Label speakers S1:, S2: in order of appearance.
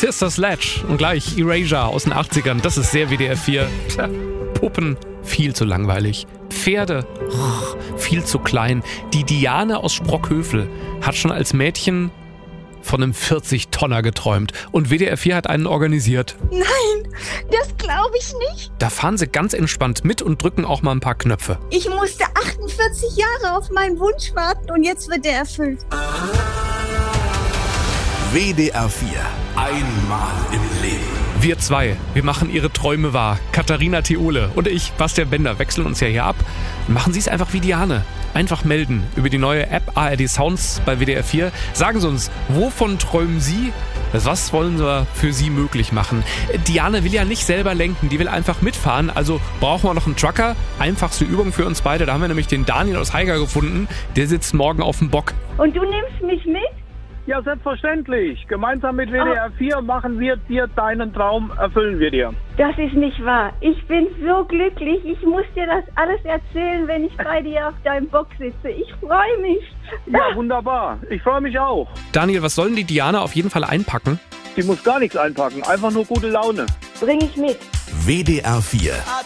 S1: Sister Sledge und gleich Erasure aus den 80ern. Das ist sehr WDR 4. Tja, Puppen, viel zu langweilig. Pferde, viel zu klein. Die Diane aus Sprockhövel hat schon als Mädchen von einem 40-Tonner geträumt. Und WDR 4 hat einen organisiert.
S2: Nein, das glaube ich nicht.
S1: Da fahren sie ganz entspannt mit und drücken auch mal ein paar Knöpfe.
S2: Ich musste 48 Jahre auf meinen Wunsch warten und jetzt wird er erfüllt.
S3: WDR 4. Einmal im Leben.
S1: Wir zwei, wir machen ihre Träume wahr. Katharina Theole und ich, Bastian Bender, wechseln uns ja hier ab. Machen Sie es einfach wie Diane. Einfach melden über die neue App ARD Sounds bei WDR 4. Sagen Sie uns, wovon träumen Sie? Was wollen wir für Sie möglich machen? Diane will ja nicht selber lenken, die will einfach mitfahren. Also brauchen wir noch einen Trucker. Einfachste Übung für uns beide. Da haben wir nämlich den Daniel aus Haiger gefunden. Der sitzt morgen auf dem Bock.
S4: Und du nimmst mich mit?
S5: Ja, selbstverständlich. Gemeinsam mit WDR 4 machen wir dir deinen Traum, erfüllen wir dir.
S4: Das ist nicht wahr. Ich bin so glücklich. Ich muss dir das alles erzählen, wenn ich bei dir auf deinem Bock sitze. Ich freue mich.
S5: Ja, wunderbar. Ich freue mich auch.
S1: Daniel, was sollen die Diane auf jeden Fall einpacken?
S5: Die muss gar nichts einpacken. Einfach nur gute Laune.
S4: Bring ich mit.
S3: WDR 4.